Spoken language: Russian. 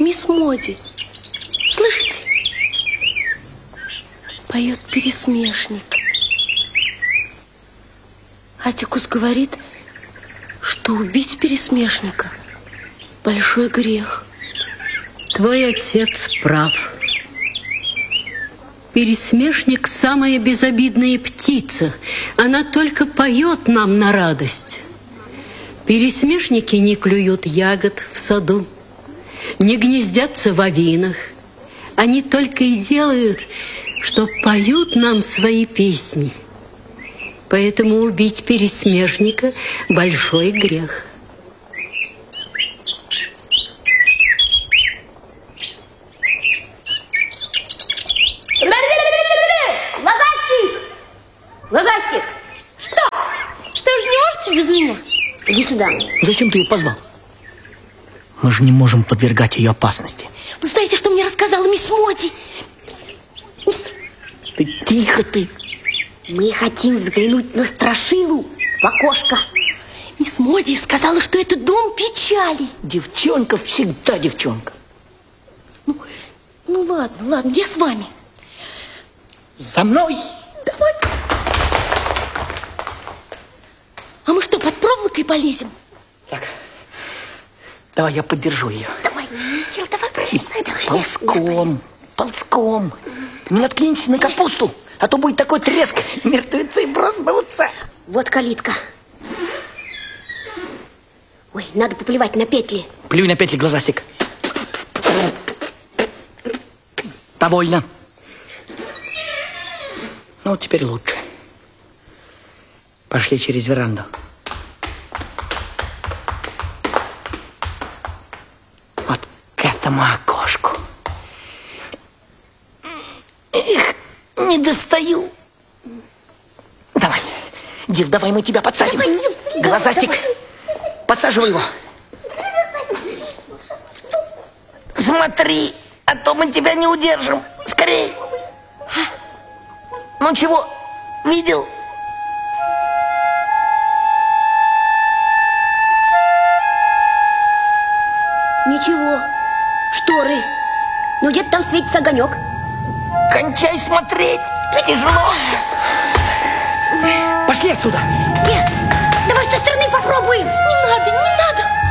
Мисс Моди, слышите? Поет пересмешник. Атикус говорит, что убить пересмешника – большой грех. Твой отец прав. Пересмешник – самая безобидная птица. Она только поет нам на радость. Пересмешники не клюют ягод в саду, не гнездятся в овинах. Они только и делают, что поют нам свои песни. Поэтому убить пересмешника – большой грех. Глазастик! Что? Что ж, не можете без меня? Иди сюда. Зачем ты ее позвал? Мы же не можем подвергать ее опасности. Вы знаете, что мне рассказала мисс Моди? Ты тихо, ты. Мы хотим взглянуть на страшилу в окошко. Мисс Моди сказала, что это дом печали. Девчонка всегда девчонка. Ну ладно, я с вами. За мной! Давай. А мы что, под проволокой полезем? Так, давай я поддержу ее. Давай, Тил, давай пролезай. Ползком. Не наткнитесь на капусту, а то будет такой треск, мертвецы проснутся. Вот калитка. Ой, надо поплевать на петли. Плюй на петли, глазастик. Довольно. Ну, вот теперь лучше. Пошли через веранду. Вот к этому окошку. Эх, не достаю. Давай, Дил, давай мы тебя подсадим. Давай, Дил, глазастик, давай. подсаживай его. Смотри, а то мы тебя не удержим. Скорей. Ну чего, видел? Ничего. Шторы. Ну где-то там светится огонек. Кончай смотреть. Тяжело. Пошли отсюда. Нет, давай с той стороны попробуем. Не надо.